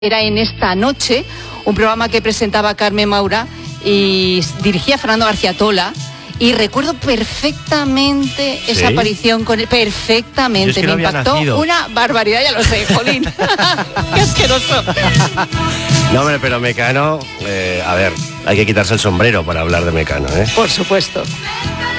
Era en Esta Noche, un programa que presentaba Carmen Maura y dirigía Fernando García Tola. Y recuerdo perfectamente esa aparición con él, perfectamente. Es que me impactó una barbaridad, ya lo sé, jolín. ¡Qué asqueroso! No, hombre, pero Mecano, a ver, hay que quitarse el sombrero para hablar de Mecano, ¿eh? Por supuesto.